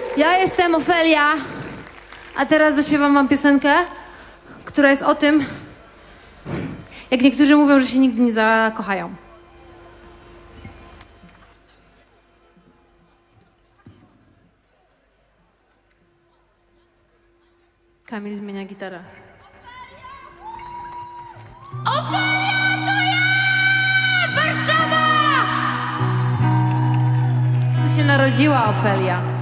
Ja jestem Ofelia, a teraz zaśpiewam wam piosenkę, która jest o tym, jak niektórzy mówią, że się nigdy nie zakochają. Kamil zmienia gitarę. Ofelia, to ja! Warszawa! Tu się narodziła Ofelia.